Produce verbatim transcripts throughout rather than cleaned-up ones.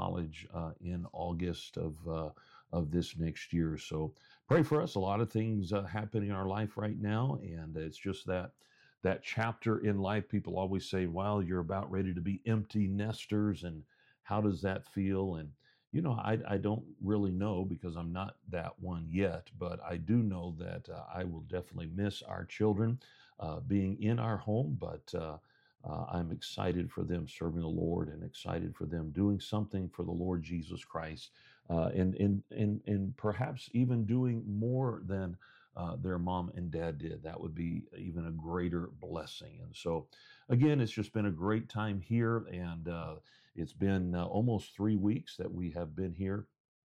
college uh, in August of uh, of this next year. So pray for us. A lot of things uh, happening in our life right now, and it's just that that chapter in life. People always say, "Well, you're about ready to be empty nesters," and how does that feel? And you know, I, I don't really know because I'm not that one yet, but I do know that uh, I will definitely miss our children uh, being in our home, but uh, uh, I'm excited for them serving the Lord and excited for them doing something for the Lord Jesus Christ, uh, and, and, and, and perhaps even doing more than uh, their mom and dad did. That would be even a greater blessing. And so, again, it's just been a great time here, and uh, it's been uh, almost three weeks that we have been here.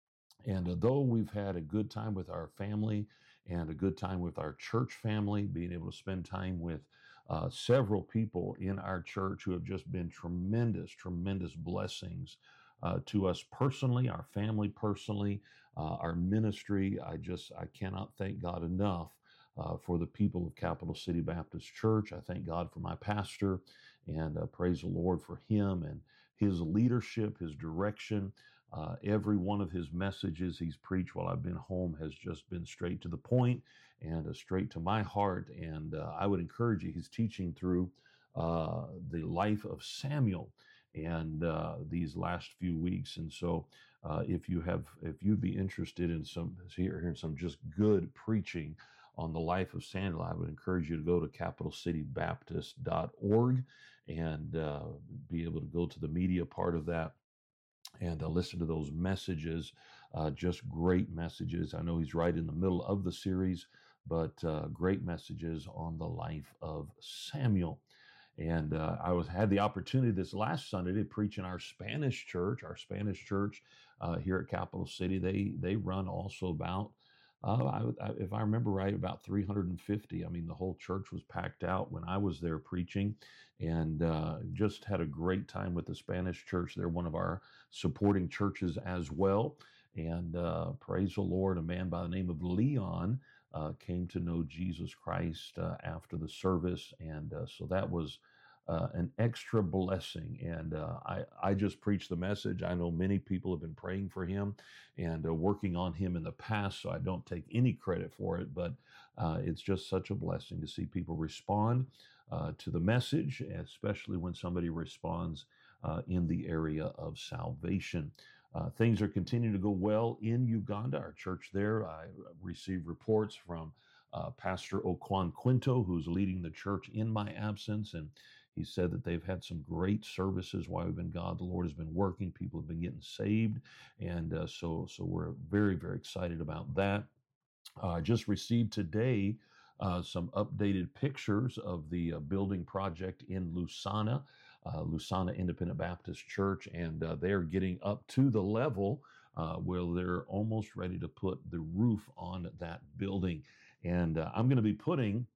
And uh, though we've had a good time with our family and a good time with our church family, being able to spend time with uh, several people in our church who have just been tremendous, tremendous blessings uh, to us personally, our family personally, uh, our ministry. I just, I cannot thank God enough uh, for the people of Capital City Baptist Church. I thank God for my pastor, and uh, praise the Lord for him and his leadership, his direction. Uh, every one of his messages he's preached while I've been home has just been straight to the point and uh, straight to my heart. And uh, I would encourage you, he's teaching through uh, the life of Samuel and uh, these last few weeks. And so uh, if you have, if you'd be interested in some, hearing some just good preaching on the life of Samuel, I would encourage you to go to capital city baptist dot org and uh, be able to go to the media part of that and uh, listen to those messages, uh, just great messages. I know he's right in the middle of the series, but uh, great messages on the life of Samuel. And uh, I was had the opportunity this last Sunday to preach in our Spanish church. Our Spanish church uh, here at Capital City, they they run also about, uh, I, I, if I remember right, about three hundred fifty. I mean, the whole church was packed out when I was there preaching, and uh, just had a great time with the Spanish church. They're one of our supporting churches as well. And uh, praise the Lord, a man by the name of Leon uh, came to know Jesus Christ uh, after the service. And uh, so that was uh, an extra blessing. And uh, I, I just preached the message. I know many people have been praying for him and uh, working on him in the past, so I don't take any credit for it. But uh, it's just such a blessing to see people respond uh, to the message, especially when somebody responds uh, in the area of salvation. Uh, things are continuing to go well in Uganda, our church there. I received reports from uh, Pastor Okwan Quinto, who's leading the church in my absence, and he said that they've had some great services while we've been gone. The Lord has been working. People have been getting saved, and uh, so so we're very, very excited about that. I uh, just received today uh, some updated pictures of the uh, building project in Lusana, uh, Lusana Independent Baptist Church, and uh, they're getting up to the level uh, where they're almost ready to put the roof on that building. And uh, I'm going to be putting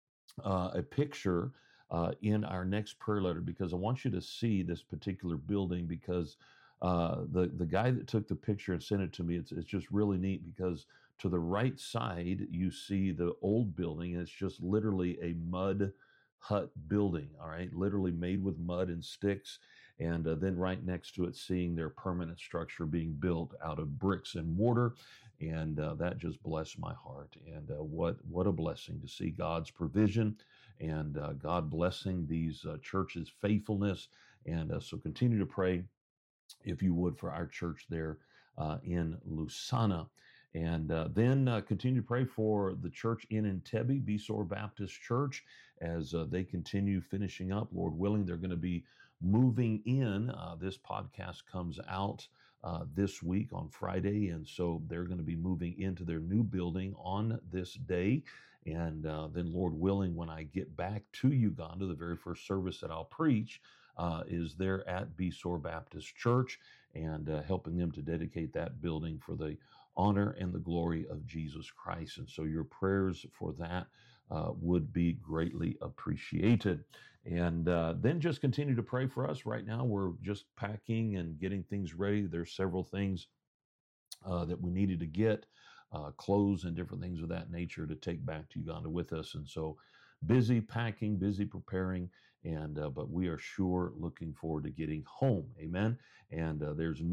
uh, a picture uh, in our next prayer letter, because I want you to see this particular building, because uh, the, the guy that took the picture and sent it to me, it's, it's just really neat, because to the right side, you see the old building, and it's just literally a mud hut building, all right, literally made with mud and sticks. And uh, then right next to it, seeing their permanent structure being built out of bricks and mortar. And uh, that just blessed my heart. And uh, what, what a blessing to see God's provision and uh, God blessing these uh, churches' faithfulness. And uh, so continue to pray, if you would, for our church there uh, in Lusana. And uh, then uh, continue to pray for the church in Entebbe, Besor Baptist Church, as uh, they continue finishing up. Lord willing, they're going to be moving in. Uh, this podcast comes out uh, this week on Friday, and so they're going to be moving into their new building on this day. And uh, then, Lord willing, when I get back to Uganda, the very first service that I'll preach uh, is there at Besor Baptist Church, and uh, helping them to dedicate that building for the honor and the glory of Jesus Christ. And so your prayers for that uh, would be greatly appreciated. And uh, then just continue to pray for us. Right now, we're just packing and getting things ready. There's several things uh, that we needed to get, uh, clothes and different things of that nature to take back to Uganda with us. And so busy packing, busy preparing, and uh, but we are sure looking forward to getting home. Amen. And uh, there's